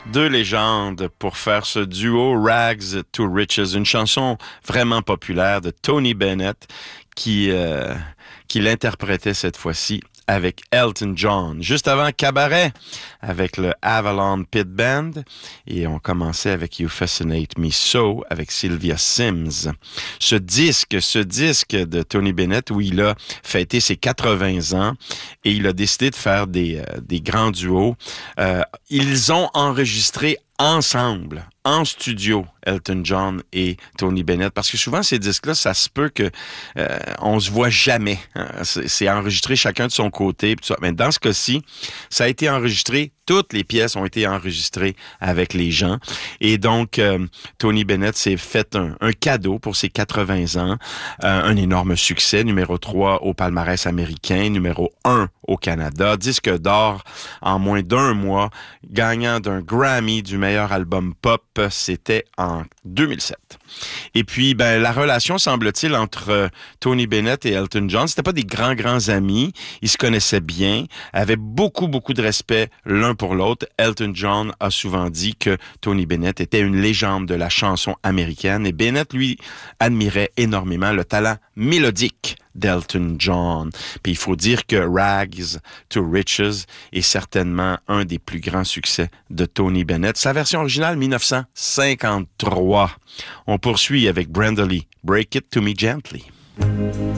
Deux légendes pour faire ce duo Rags to Riches, une chanson vraiment populaire de Tony Bennett qui l'interprétait cette fois-ci avec Elton John. Juste avant Cabaret avec le Avalon Pit Band et on commençait avec You Fascinate Me So avec Sylvia Sims. Ce disque de Tony Bennett où il a fêté ses 80 ans et il a décidé de faire des grands duos. Ils ont enregistré ensemble, en studio, Elton John et Tony Bennett, parce que souvent ces disques-là, ça se peut que on se voit jamais. Hein. C'est enregistré chacun de son côté, tout ça. Mais dans ce cas-ci, ça a été enregistré. Toutes les pièces ont été enregistrées avec les gens. Et donc, Tony Bennett s'est fait un cadeau pour ses 80 ans. Un énorme succès, numéro 3 au palmarès américain, numéro 1 au Canada, disque d'or en moins d'un mois, gagnant d'un Grammy du meilleur album pop, c'était en 2007. Et puis, la relation, semble-t-il, entre Tony Bennett et Elton John, c'était pas des grands amis. Ils se connaissaient bien, avaient beaucoup de respect l'un pour l'autre. Elton John a souvent dit que Tony Bennett était une légende de la chanson américaine et Bennett, lui, admirait énormément le talent mélodique d'Elton John. Puis il faut dire que Rags to Riches est certainement un des plus grands succès de Tony Bennett. Sa version originale, 1953. On poursuit avec Brenda Lee, Break It to Me Gently.